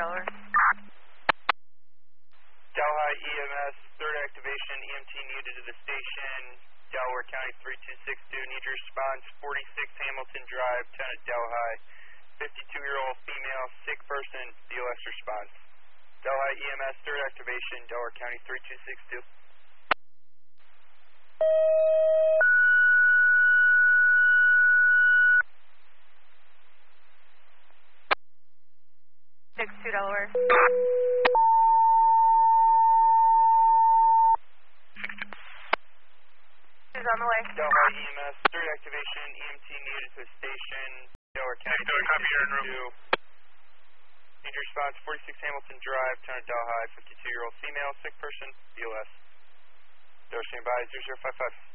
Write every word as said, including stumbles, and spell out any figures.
Delaware. Delhi E M S, third activation, E M T needed to the station, Delaware County three two six two, need your response, forty-six Hamilton Drive, Lieutenant Delhi, fifty-two-year-old female, sick person, B O S response. Delhi E M S, third activation, Delaware County three two six two. six two Delaware. Who's on the way? Delhi E M S, third activation, E M T needed to the station, Delaware County three two six two. Need your response, forty-six Hamilton Drive, Lieutenant Delhi, fifty-two-year-old female, sick person, B O S. Delaware standby, zero zero five five.